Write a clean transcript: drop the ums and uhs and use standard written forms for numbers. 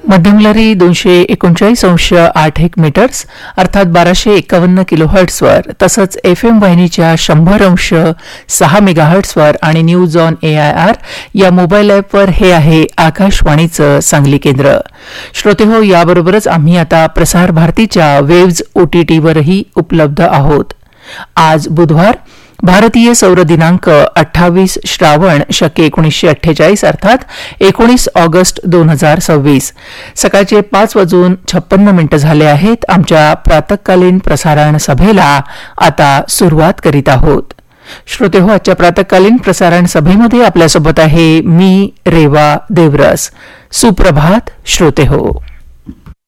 मध्यमलहरी 239.8 metres अर्थात 1251 किलोहर्ट्झवर तसंच FM वाहिनीच्या 100.6 मेगाहर्ट्झवर आणि न्यूज ऑन AIR या मोबाईल ॲपवर हे आहे आकाशवाणीचं सांगली केंद्र. श्रोतेहो, याबरोबरच आम्ही आता प्रसार भारतीच्या वेव्ज OTTवरही उपलब्ध आहोत. आज बुधवार, भारतीय सौर दिनांक 28 श्रावण शके 1948 अर्थात 19 ऑगस्ट 2026. सकाळचे 5:56 झाले आहेत. आमच्या प्रातःकालीन प्रसारण सभेला आता सुरुवात करीत आहोत. श्रोतेहो, आजच्या प्रातःकालीन प्रसारण सभेमध्ये आपल्यासोबत आहे मी रेवा देवरस. सुप्रभात श्रोतेहो.